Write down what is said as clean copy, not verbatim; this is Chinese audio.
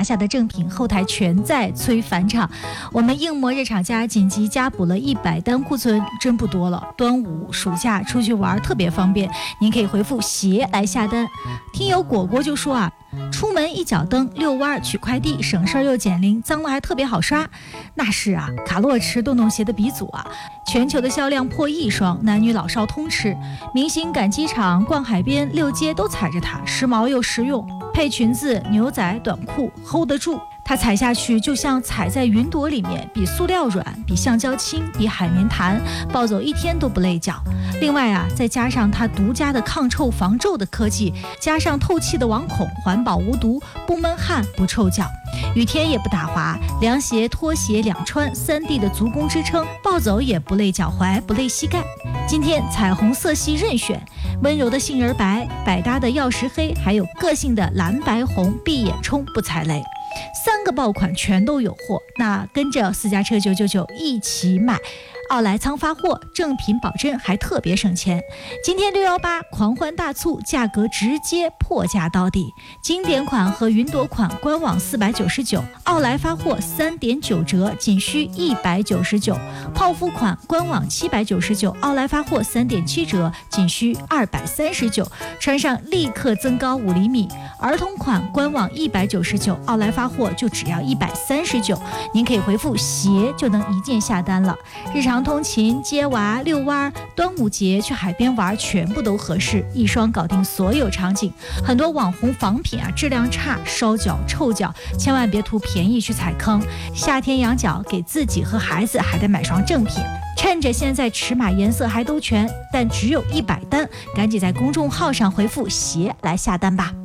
拿下的正品，后台全在催返场。我们硬膜热厂家紧急加补了100单库存，真不多了。端午暑假出去玩特别方便，您可以回复鞋来下单。听友果果就说出门一脚蹬遛弯取快递，省事儿又减龄，脏了还特别好刷。那是卡洛驰洞洞鞋的鼻祖全球的销量破1亿双，男女老少通吃。明星赶机场、逛海边、溜街都踩着它，时髦又实用，配裙子、牛仔、短裤 hold 得住。它踩下去就像踩在云朵里面，比塑料软，比橡胶轻，比海绵弹，暴走1天都不累脚。另外再加上它独家的抗臭防皱的科技，加上透气的网孔，环保无毒，不闷汗不臭脚，雨天也不打滑，凉鞋拖鞋两穿，3D 的足弓支撑，暴走也不累脚踝不累膝盖。今天彩虹色系任选，温柔的杏仁白，百搭的曜石黑，还有个性的蓝白红，闭眼冲不踩雷。3个爆款全都有货，那跟着私家车999一起买，奥莱仓发货，正品保真，还特别省钱。今天618狂欢大促，价格直接破价到底。经典款和云朵款官网499，奥莱发货3.9折，仅需199。泡芙款官网799，奥莱发货3.7折，仅需239。穿上立刻增高5厘米。儿童款官网199，奥莱发货就只要139。您可以回复鞋就能一键下单了。日常通勤、接娃、遛弯、端午节去海边玩，全部都合适，一双搞定所有场景。很多网红仿品质量差，烧脚臭脚，千万别图便宜去踩坑。夏天养脚，给自己和孩子还得买双正品。趁着现在尺码颜色还都全，但只有100单，赶紧在公众号上回复鞋来下单吧。